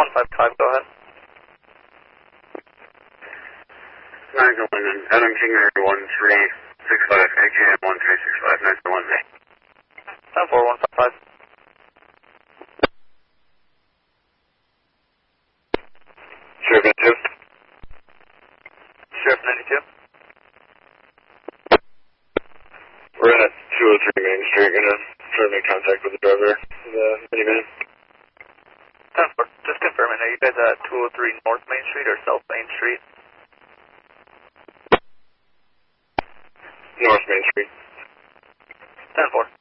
155, go ahead. Nine going in. Adam Kinger 1365, AKM 1365, 941. 14155. Sheriff 92. Sheriff 92. We're in at 203 Main Street. Gonna try to make contact with the driver of the minivan. 10-4. Just confirming, are you guys at 203 North Main Street or South Main Street? North Main Street. 10-4.